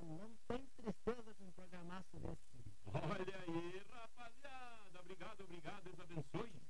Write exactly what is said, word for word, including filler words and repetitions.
não tem tristeza com um programaço desse. Olha aí, rapaziada. Obrigado, obrigado. Deus abençoe.